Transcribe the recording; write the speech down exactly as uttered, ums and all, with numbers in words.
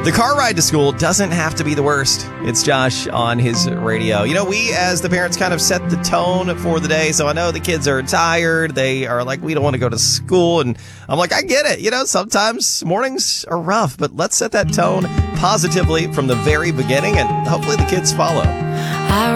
The car ride to school doesn't have to be the worst. It's Josh on his radio. You know, we as the parents kind of set the tone for the day. So I know the kids are tired. They are like, we don't want to go to school. And I'm like, I get it. You know, sometimes mornings are rough, but let's set that tone positively from the very beginning and hopefully the kids follow.